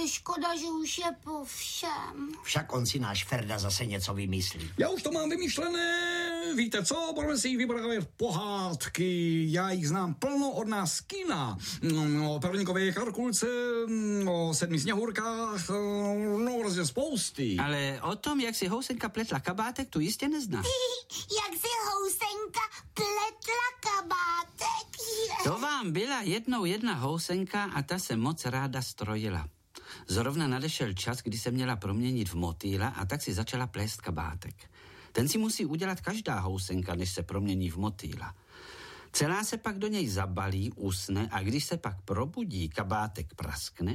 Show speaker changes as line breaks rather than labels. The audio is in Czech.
škoda, že už je po všem.
Však on si náš Ferda zase něco vymyslí.
Já už to mám vymyšlené. Víte co, budeme si jich vyprávět pohádky. Já jich znám plno od nás z kina. O Perlínkové Karkulce, o 7 sněhurkách, no prostě spousty.
Ale o tom, jak si housenka pletla kabátek, tu jistě neznáš.
Jak si housenka pletla kabátek.
To vám byla jednou jedna housenka a ta se moc ráda strojila. Zrovna nadešel čas, kdy se měla proměnit v motýla a tak si začala plést kabátek. Ten si musí udělat každá housenka, než se promění v motýla. Celá se pak do něj zabalí, usne a když se pak probudí, kabátek praskne